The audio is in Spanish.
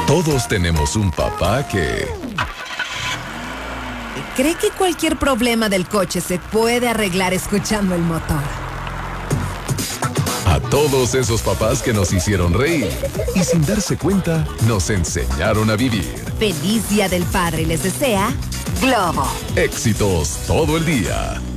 Todos tenemos un papá que... ¿Cree que cualquier problema del coche se puede arreglar escuchando el motor? A todos esos papás que nos hicieron reír y sin darse cuenta nos enseñaron a vivir. Feliz Día del Padre les desea Globo. Éxitos todo el día.